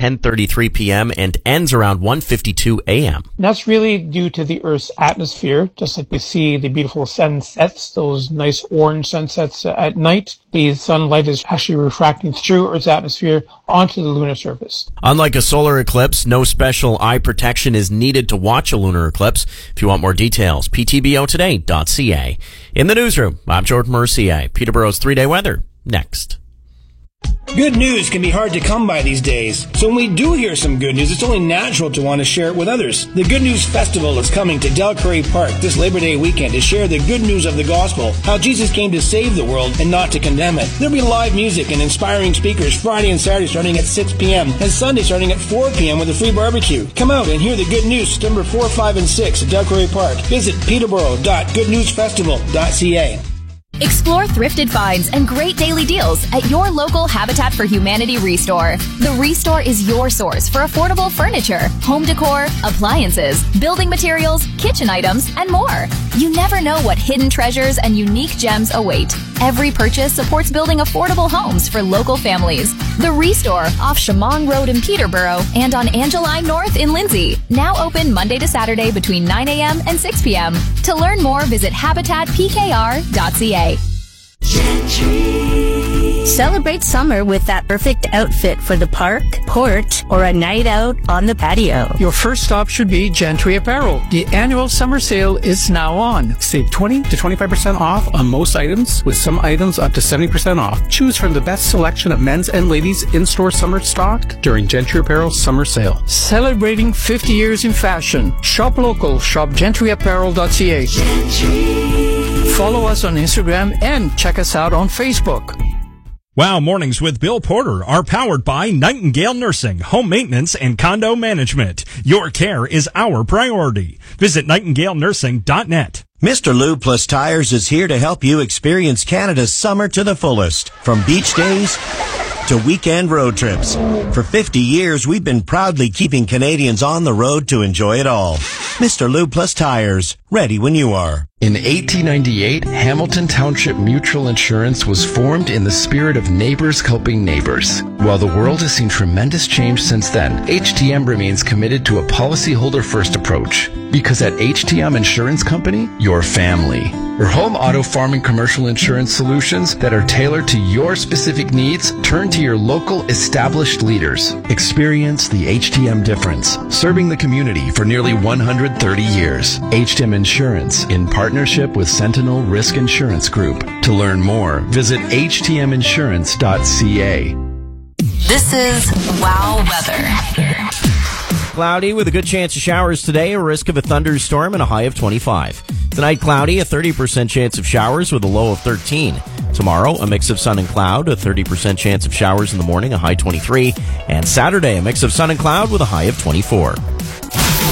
10:33 p.m. and ends around 1:52 a.m. That's really due to the Earth's atmosphere. Just like we see the beautiful sunsets, those nice orange sunsets at night, the sunlight is actually refracting through Earth's atmosphere onto the lunar surface. Unlike a solar eclipse, no special eye protection is needed to watch a lunar eclipse. If you want more details, ptbotoday.ca. In the newsroom, I'm Jordan Mercier. Peterborough's 3-day weather, next. Good news can be hard to come by these days, so when we do hear some good news, it's only natural to want to share it with others. The Good News Festival is coming to Del Curry Park this Labor Day weekend to share the good news of the gospel, how Jesus came to save the world and not to condemn it. There'll be live music and inspiring speakers Friday and Saturday starting at 6 p.m. and Sunday starting at 4 p.m. with a free barbecue. Come out and hear the good news September 4, 5, and 6 at Del Curry Park. Visit peterborough.goodnewsfestival.ca. Explore thrifted finds and great daily deals at your local Habitat for Humanity Restore. The Restore is your source for affordable furniture, home decor, appliances, building materials, kitchen items, and more. You never know what hidden treasures and unique gems await. Every purchase supports building affordable homes for local families. The Restore off Shamong Road in Peterborough and on Angeline North in Lindsay. Now open Monday to Saturday between 9 a.m. and 6 p.m. To learn more, visit habitatpkr.ca. Celebrate summer with that perfect outfit for the park, porch, or a night out on the patio. Your first stop should be Gentry Apparel. The annual summer sale is now on. Save 20 to 25% off on most items, with some items up to 70% off. Choose from the best selection of men's and ladies in-store summer stock during Gentry Apparel's summer sale. Celebrating 50 years in fashion. Shop local. Shop gentryapparel.ca. Follow us on Instagram and check us out on Facebook. Wow Mornings with Bill Porter are powered by Nightingale Nursing, Home Maintenance, and Condo Management. Your care is our priority. Visit nightingalenursing.net. Mr. Lube Plus Tires is here to help you experience Canada's summer to the fullest. From beach days to weekend road trips. For 50 years, we've been proudly keeping Canadians on the road to enjoy it all. Mr. Lube Plus Tires, ready when you are. In 1898, Hamilton Township Mutual Insurance was formed in the spirit of neighbors helping neighbors. While the world has seen tremendous change since then, HTM remains committed to a policyholder-first approach. Because at HTM Insurance Company, your family. For home, auto, farm, and commercial insurance solutions that are tailored to your specific needs, turn to your local established leaders. Experience the HTM difference, serving the community for nearly 130 years. HTM Insurance, in partnership with Sentinel Risk Insurance Group. To learn more, visit htminsurance.ca. This is Wow Weather. Cloudy with a good chance of showers today, a risk of a thunderstorm, and a high of 25. Tonight, cloudy, a 30% chance of showers with a low of 13. Tomorrow, a mix of sun and cloud, a 30% chance of showers in the morning, a high 23. And Saturday, a mix of sun and cloud with a high of 24.